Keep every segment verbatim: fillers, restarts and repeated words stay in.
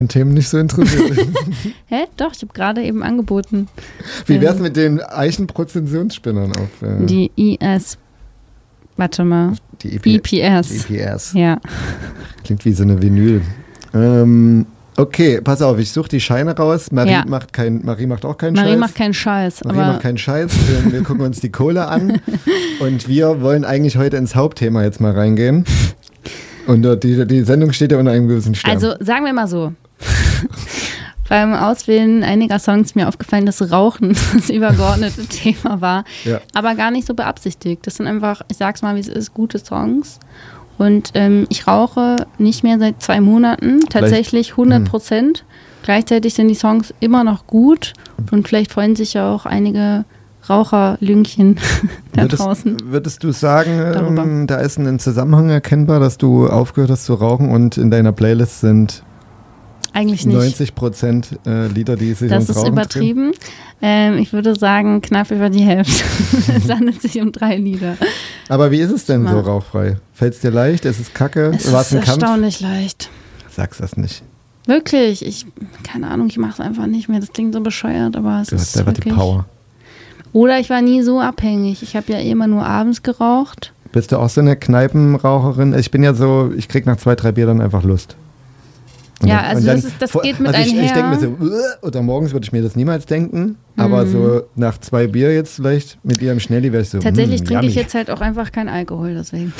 Themen nicht so interessiert. Hä? Doch, ich habe gerade eben angeboten. Wie wär's ähm, mit den Eichenprozessionsspinnern auf? Äh, die I S. Warte mal. Die E P- E P S. E P S. Ja. Klingt wie so eine Vinyl. Ähm, okay, pass auf, ich suche die Scheine raus. Marie, ja. macht, kein, Marie macht auch keinen Marie Scheiß. Marie macht keinen Scheiß. Marie aber macht keinen Scheiß. Wir, wir gucken uns die Kohle an. Und wir wollen eigentlich heute ins Hauptthema jetzt mal reingehen. Und die, die Sendung steht ja unter einem gewissen Stern. Also sagen wir mal so. Beim Auswählen einiger Songs ist mir aufgefallen, dass Rauchen das übergeordnete Thema war, ja. aber gar nicht so beabsichtigt. Das sind einfach, ich sag's mal, wie es ist, gute Songs. Und ähm, ich rauche nicht mehr seit zwei Monaten, tatsächlich hundert Prozent. Hm. Gleichzeitig sind die Songs immer noch gut und vielleicht freuen sich ja auch einige Raucherlüngchen da würdest, draußen. Würdest du sagen, ähm, da ist ein Zusammenhang erkennbar, dass du aufgehört hast zu rauchen und in deiner Playlist sind eigentlich nicht neunzig Prozent äh, Lieder, die sich ums Rauchen Das ist übertrieben. Ähm, ich würde sagen, knapp über die Hälfte. Es handelt sich um drei Lieder. Aber wie ist es denn so rauchfrei? Fällt es dir leicht? Ist es kacke? Es War's ist ein Kampf? erstaunlich leicht. Sag's das nicht. Wirklich, ich, keine Ahnung, ich mache es einfach nicht mehr. Das klingt so bescheuert, aber es du ist hast einfach wirklich... die Power. Oder ich war nie so abhängig. Ich habe ja immer nur abends geraucht. Bist du auch so eine Kneipenraucherin? Ich bin ja so, ich krieg nach zwei, drei Bier dann einfach Lust. Und ja, dann, also dann, das, ist, das geht mit also ich, einher. Ich denke mir so, oder morgens würde ich mir das niemals denken, aber mhm. so nach zwei Bier jetzt vielleicht mit ihrem Schnelli wäre ich so, Tatsächlich mm, trinke yummy. ich jetzt halt auch einfach keinen Alkohol, deswegen.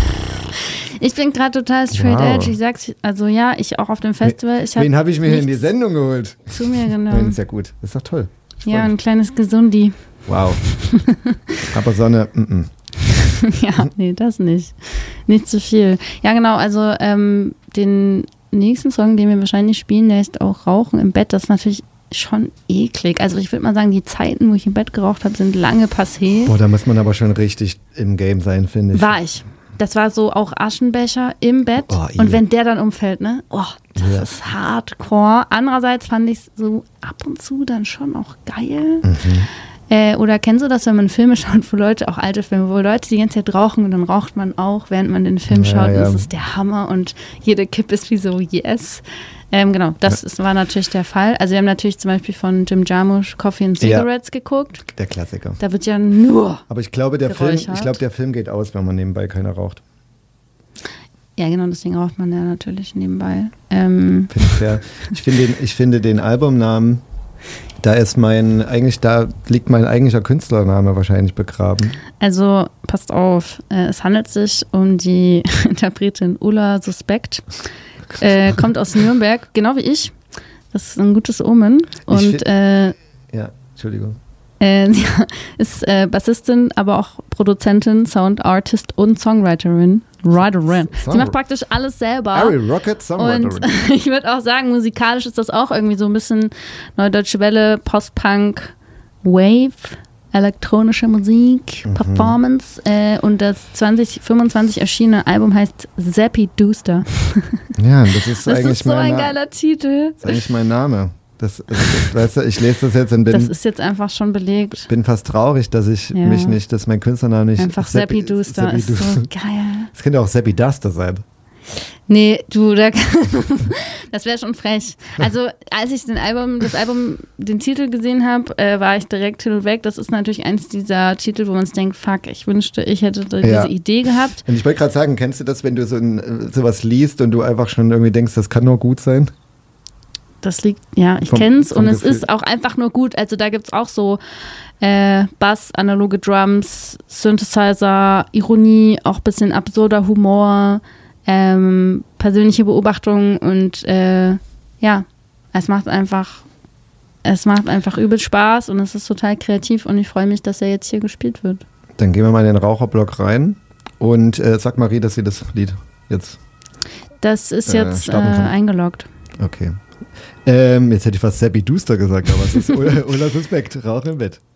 Ich bin gerade total straight wow. edge. Ich sag's, also ja, ich auch auf dem Festival. Ich hab Wen habe ich mir hier in die Sendung geholt? Zu mir genommen. Nein, ist ja gut, das ist doch toll. Ja, ein kleines Gesundi. Wow. Aber Sonne, mm -mm. Ja, nee, das nicht. Nicht zu viel. Ja, genau, also ähm, den nächsten Song, den wir wahrscheinlich spielen, der ist auch Rauchen im Bett. Das ist natürlich schon eklig. Also ich würde mal sagen, die Zeiten, wo ich im Bett geraucht habe, sind lange passé. Boah, da muss man aber schon richtig im Game sein, finde ich. War ich. Das war so auch Aschenbecher im Bett. Oh, und wenn der dann umfällt, ne? Oh, das ja. ist hardcore. Andererseits fand ich es so ab und zu dann schon auch geil. Mhm. Äh, oder kennst du das, wenn man Filme schaut, wo Leute, auch alte Filme, wo Leute die ganze Zeit rauchen und dann raucht man auch, während man den Film ja, schaut. Ja. Und das ist der Hammer und jede Kippe ist wie so, yes. Ähm, genau, das ja. ist, war natürlich der Fall. Also wir haben natürlich zum Beispiel von Jim Jarmusch Coffee and Cigarettes ja. geguckt. Der Klassiker. Da wird ja nur Aber ich glaube, der Film, ich glaube, der Film geht aus, wenn man nebenbei keiner raucht. Ja, genau, deswegen raucht man ja natürlich nebenbei. Ähm. Ich finde den, ich finde den Albumnamen, da ist mein, eigentlich, da liegt mein eigentlicher Künstlername wahrscheinlich begraben. Also, passt auf, äh, es handelt sich um die Interpretin Ulla Suspekt. Äh, kommt aus Nürnberg, genau wie ich. Das ist ein gutes Omen. Und find, äh, ja, Entschuldigung. Äh, sie ist äh, Bassistin, aber auch Produzentin, Soundartist und Songwriterin. Writerin. Song- Sie macht praktisch alles selber. Harry Rocket Songwriterin. Und ich würde auch sagen, musikalisch ist das auch irgendwie so ein bisschen Neue Deutsche Welle, Post-Punk, Wave, elektronische Musik, mhm. Performance. Äh, und das zwanzig fünfundzwanzig erschienene Album heißt Zappy Dooster. Ja, das ist das eigentlich ist so mein ein geiler Titel. Das ist eigentlich mein Name. Das, das, weißt du, ich lese das jetzt und bin, das ist jetzt einfach schon belegt. bin fast traurig, dass ich ja. mich nicht, dass mein Künstlername nicht einfach Zappy Dooster ist so geil. Das könnte auch Zappy Duster sein. Nee, du, da, das wäre schon frech. Also als ich den Album, das Album, den Titel gesehen habe, äh, war ich direkt hin und weg. Das ist natürlich eins dieser Titel, wo man sich denkt, fuck, ich wünschte, ich hätte diese ja. Idee gehabt. Und ich wollte gerade sagen, kennst du das, wenn du so ein, sowas liest und du einfach schon irgendwie denkst, das kann nur gut sein? Das liegt, ja, ich vom, kenn's vom und es Gefühl. ist auch einfach nur gut. Also da gibt's auch so äh, Bass, analoge Drums, Synthesizer, Ironie, auch ein bisschen absurder Humor, ähm, persönliche Beobachtungen und äh, ja, es macht einfach, es macht einfach übel Spaß und es ist total kreativ und ich freue mich, dass er jetzt hier gespielt wird. Dann gehen wir mal in den Raucherblock rein und äh, sag Marie, dass sie das Lied jetzt Das ist äh, jetzt äh, eingeloggt. Okay. Ähm, jetzt hätte ich fast Zappy Dooster gesagt, aber es ist Ulla Suspekt, Rauch im Bett.